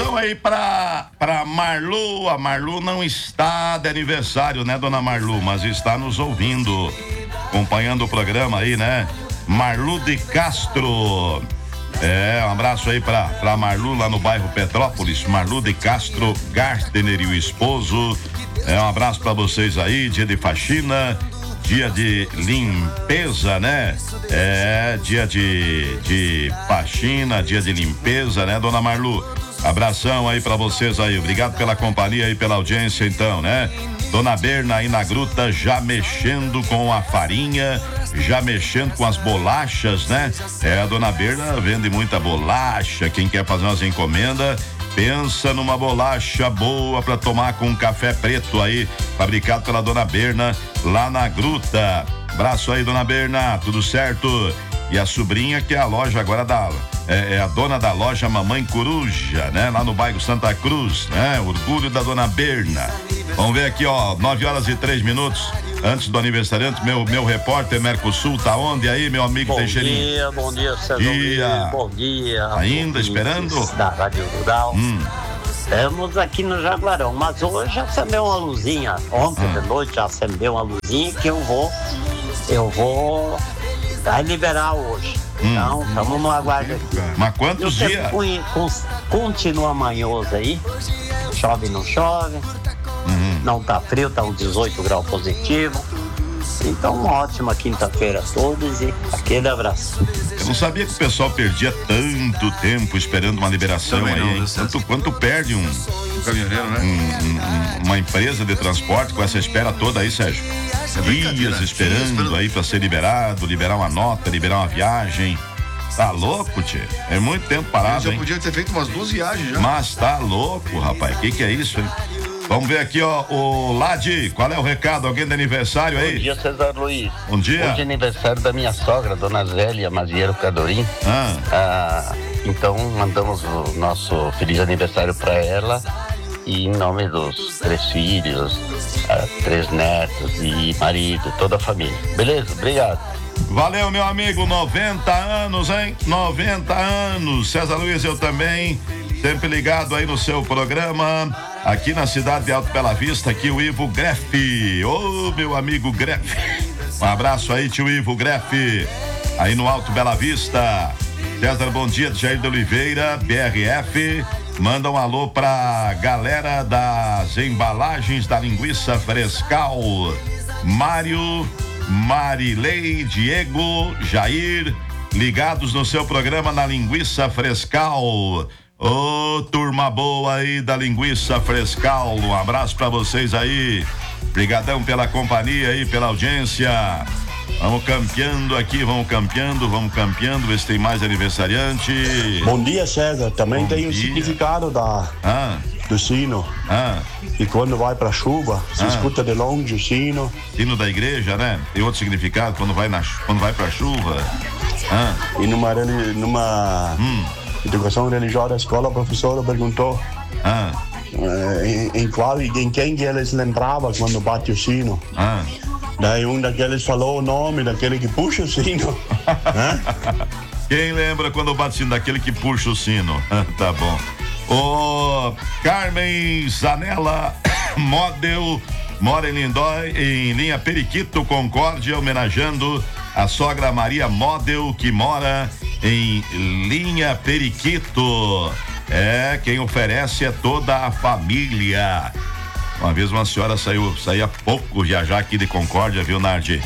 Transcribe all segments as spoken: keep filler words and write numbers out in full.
abração aí pra, pra Marlu. A Marlu não está de aniversário, né, dona Marlu? Mas está nos ouvindo, acompanhando o programa aí, né? Marlu de Castro. É, um abraço aí pra, pra Marlu lá no bairro Petrópolis. Marlu de Castro, Gartner e o esposo. É, um abraço pra vocês aí, dia de faxina, dia de limpeza, né? É, dia de, de faxina, dia de limpeza, né, dona Marlu? Abração aí pra vocês aí, obrigado pela companhia e pela audiência então, né? Dona Berna aí na gruta já mexendo com a farinha, já mexendo com as bolachas, né? É, a dona Berna vende muita bolacha, quem quer fazer umas encomendas, pensa numa bolacha boa pra tomar com um café preto aí, fabricado pela dona Berna, lá na gruta. Abraço aí, dona Berna, tudo certo? E a sobrinha que é a loja agora da... É, é a dona da loja Mamãe Coruja, né? Lá no bairro Santa Cruz, né? Orgulho da dona Berna. Vamos ver aqui, ó, nove horas e três minutos antes do aniversariante, meu, meu repórter Mercosul tá onde aí, meu amigo Teixeirinho? Bom dia, bom dia, César. Dia. Bom dia. Ainda esperando? Da Rádio Rural. Hum. Estamos aqui no Jaguarão, mas hoje já acendeu uma luzinha. Ontem hum. de noite já acendeu uma luzinha que eu vou, eu vou vai liberar hoje. Hum. Então, estamos no aguardo aqui. Mas quantos dias? Continua manhoso aí. Chove, não chove. Uhum. Não tá frio, tá uns dezoito graus positivo. Então, uma ótima quinta-feira a todos e aquele abraço. Eu não sabia que o pessoal perdia tanto tempo esperando uma liberação Também aí, não, hein? Quanto, quanto perde um, um caminhoneiro, né? Um, um, uma empresa de transporte com essa espera toda aí, Sérgio? É Dias esperando, esperando aí pra ser liberado, liberar uma nota, liberar uma viagem. Tá louco, tchê? É muito tempo parado, já hein? podia ter feito umas duas viagens já. Mas tá louco, rapaz. O que que é isso, hein? Vamos ver aqui, ó, o Ladi, qual é o recado? Alguém de aniversário aí? Bom dia, César Luiz. Bom dia. Hoje é aniversário da minha sogra, dona Zélia Maziero Cadorim. Ah. Ah, então, mandamos o nosso feliz aniversário para ela e em nome dos três filhos, ah, três netos e marido, toda a família. Beleza? Obrigado. Valeu, meu amigo, noventa anos, hein? noventa anos. César Luiz, eu também, sempre ligado aí no seu programa, aqui na cidade de Alto Bela Vista, aqui o Ivo Grefe. Ô, meu amigo Grefe. Um abraço aí, tio Ivo Grefe, aí no Alto Bela Vista. César, bom dia, Jair de Oliveira, B R F. Manda um alô pra galera das embalagens da linguiça Frescal. Mário, Marilei, Diego, Jair, ligados no seu programa na linguiça Frescal. Ô, oh, turma boa aí da linguiça Frescal, um abraço pra vocês aí. Obrigadão pela companhia aí, pela audiência. Vamos campeando aqui, vamos campeando, vamos campeando, ver se tem mais aniversariante. Bom dia, César. Também Bom tem o dia. significado da, Ah, do sino. ah, E quando vai pra chuva, se Ah. escuta de longe o sino. hino da igreja, né? Tem outro significado quando vai, na, quando vai pra chuva. Ah, E numa, reli- numa hum, educação religiosa da escola, a professora perguntou ah, eh, em, em qual em quem que eles lembravam quando bate o sino. ah. Daí um daqueles falou o nome daquele que puxa o sino. Hã? Quem lembra quando bate o sino daquele que puxa o sino? Tá bom. Ô, Carmen Zanella Model mora em Lindói, em linha Periquito, Concórdia, homenageando a sogra Maria Model, que mora em linha Periquito. É, quem oferece é toda a família. Uma vez uma senhora saiu, saía pouco viajar aqui de Concórdia, viu, Nardi?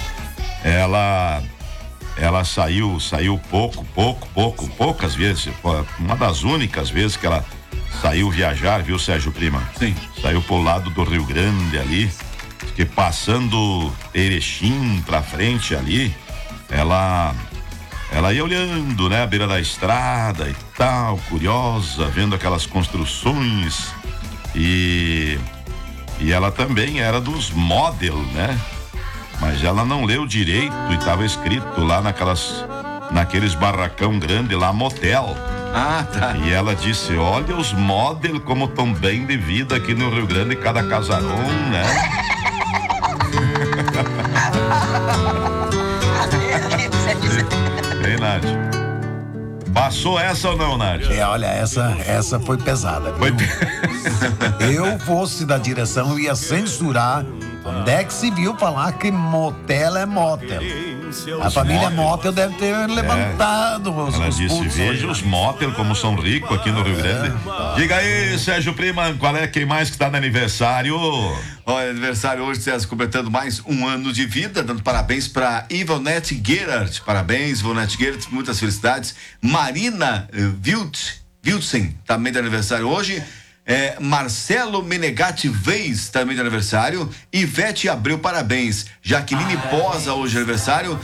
Ela, ela saiu, saiu pouco, pouco, pouco, poucas vezes. Uma das únicas vezes que ela saiu viajar, viu, Sérgio Prima? Sim. Saiu pro lado do Rio Grande ali, que passando Erechim pra frente ali, ela, ela ia olhando, né, à beira da estrada e tal, curiosa, vendo aquelas construções e E ela também era dos model, né? Mas ela não leu direito e estava escrito lá naquelas, naqueles barracão grande lá, motel. Ah, tá. E ela disse, olha os model como tão bem de vida aqui no Rio Grande, cada casarão, né? Ei, Nath. Passou essa ou não, Nath? É, olha, essa, essa foi pesada. Viu? Foi... Eu fosse da direção, eu ia censurar. Onde é que se viu falar que motel é motel? A família motel deve ter levantado é. os Ela os disse, veja os motel como são ricos aqui no Rio Grande. É. Diga aí, Sérgio Prima, qual é quem mais que está no aniversário? Olha, aniversário hoje, César, completando mais um ano de vida, dando parabéns para Ivonete Gerard. Parabéns, Ivonete Gerard, muitas felicidades. Marina Wild, Wildsen, também de aniversário hoje. É, Marcelo Menegatti Veiz, também de aniversário. Ivete Abreu, parabéns. Jaqueline Posa, hoje aniversário.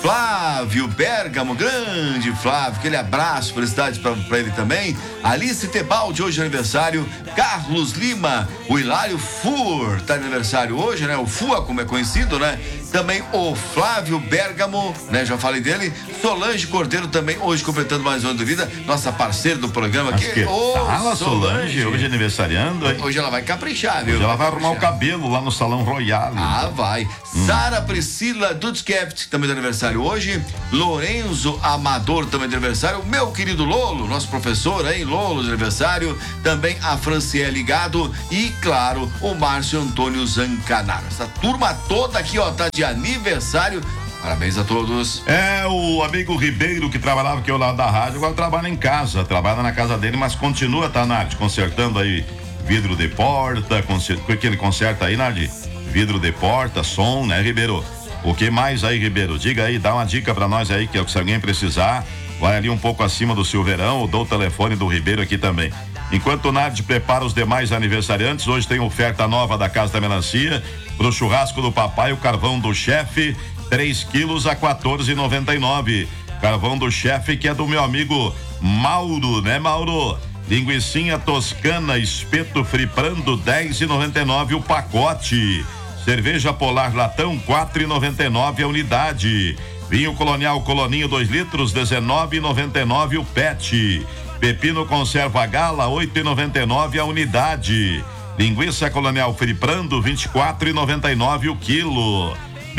Flávio Bergamo, grande Flávio, aquele abraço, felicidades pra, pra ele também. Alice Tebaldi, hoje aniversário. Carlos Lima, o Hilário Fur, tá de aniversário hoje, né? O Fua, como é conhecido, né? Também o Flávio Bergamo, né? Já falei dele. Solange Cordeiro também, hoje completando mais um ano de vida. Nossa parceira do programa aqui. Que Ô, tá lá, Solange, Solange, hoje aniversariando, hein? Hoje ela vai caprichar, viu? Hoje ela vai arrumar o caprichar. cabelo lá no Salão Royal. Ah, vai. Hum. Sara Priscila Dudskeft, também de aniversário hoje. Lorenzo Amador, também de aniversário. Meu querido Lolo, nosso professor, hein? Lolo de aniversário. Também a Franciele Gado. E, claro, o Márcio Antônio Zancanaro. Essa turma toda aqui, ó, tá de aniversário. Parabéns a todos. É, o amigo Ribeiro, que trabalhava aqui ao lado da rádio, agora trabalha em casa, trabalha na casa dele, mas continua, tá, Nardi, consertando aí vidro de porta, o que ele conserta aí, Nardi? Vidro de porta, som, né, Ribeiro? O que mais aí, Ribeiro? Diga aí, dá uma dica pra nós aí, que é o que se alguém precisar, vai ali um pouco acima do Silveirão, ou dou o telefone do Ribeiro aqui também. Enquanto o Nardi prepara os demais aniversariantes, hoje tem oferta nova da Casa da Melancia, pro churrasco do papai, o carvão do chefe, três quilos a quatorze reais e noventa e nove. Carvão do chefe, que é do meu amigo Mauro, né, Mauro? Linguicinha toscana, espeto friprando, dez reais e noventa e nove o pacote. Cerveja Polar Latão, quatro reais e noventa e nove a unidade. Vinho Colonial Coloninho, dois litros, dezenove reais e noventa e nove o pet. Pepino Conserva Gala, oito reais e noventa e nove a unidade. Linguiça Colonial Friprando, vinte e quatro reais e noventa e nove o quilo.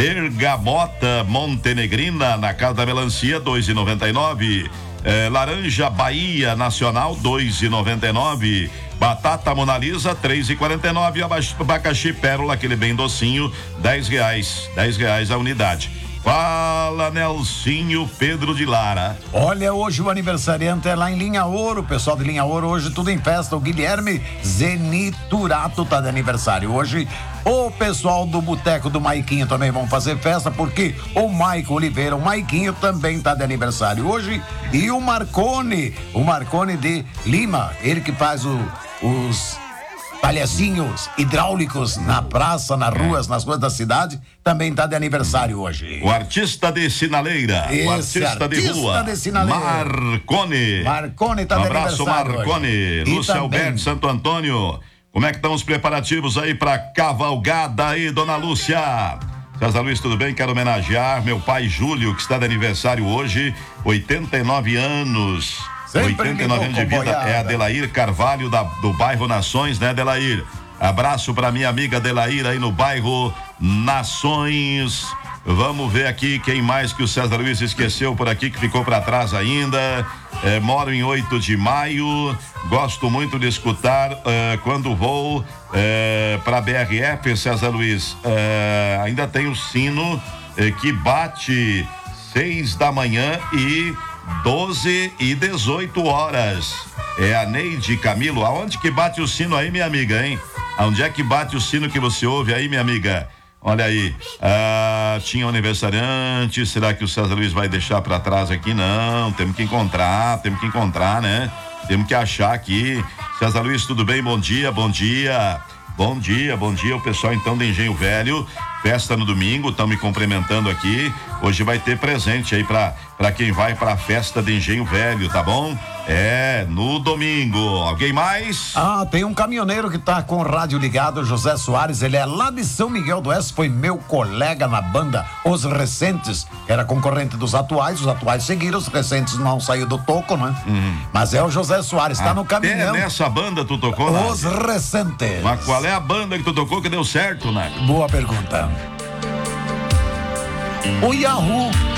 Bergamota Montenegrina na Casa da Melancia, dois reais e noventa e nove. É, laranja Bahia Nacional, dois reais e noventa e nove. Batata Mona Lisa, três reais e quarenta e nove. Abacaxi Pérola, aquele bem docinho, dez reais. dez reais a unidade. Fala, Nelsinho Pedro de Lara. Olha, hoje o aniversariante é lá em Linha Ouro, pessoal de Linha Ouro, hoje tudo em festa. O Guilherme Zeniturato tá de aniversário hoje. O pessoal do Boteco do Maiquinho também vão fazer festa, porque o Maico Oliveira, o Maiquinho, também tá de aniversário hoje. E o Marcone, o Marcone de Lima, ele que faz o, os palhacinhos hidráulicos na praça, nas ruas, nas ruas da cidade, também tá de aniversário hoje. O artista de sinaleira, Esse o artista, artista de rua, de sinaleira. Marcone. Marcone tá um de abraço, aniversário Marcone. hoje. Lúcio Alberto Santo Antônio. Como é que estão os preparativos aí pra cavalgada aí, dona Lúcia? César Luiz, tudo bem? Quero homenagear meu pai Júlio, que está de aniversário hoje, oitenta e nove anos. Sempre oitenta e nove anos de vida. boiada. É a Adelair Carvalho, da, do bairro Nações, né, Adelair? Abraço pra minha amiga Adelair aí no bairro Nações. Vamos ver aqui quem mais que o César Luiz esqueceu por aqui, que ficou pra trás ainda. É, moro em oito de maio, gosto muito de escutar é, quando vou é, pra B R F, César Luiz. É, ainda tem o sino é, que bate seis da manhã e doze e dezoito horas. É a Neide Camilo. Aonde que bate o sino aí, minha amiga, hein? Aonde é que bate o sino que você ouve aí, minha amiga? Olha aí, ah, tinha um aniversariante, será que o César Luiz vai deixar pra trás aqui? Não, temos que encontrar, temos que encontrar, né? Temos que achar aqui. César Luiz, tudo bem? Bom dia, bom dia. Bom dia, bom dia, o pessoal então do Engenho Velho, festa no domingo, estão me cumprimentando aqui. Hoje vai ter presente aí pra, pra quem vai pra festa de Engenho Velho, tá bom? É, no domingo. Alguém mais? Ah, tem um caminhoneiro que tá com o rádio ligado, José Soares, ele é lá de São Miguel do Oeste, foi meu colega na banda Os Recentes, que era concorrente dos atuais, os atuais seguiram, os recentes não saiu do toco, né? Uhum. Mas é o José Soares, tá no caminhão. Até nessa banda tu tocou, né? Os Recentes. Mas qual é a banda que tu tocou que deu certo, né? Boa pergunta. O Yahoo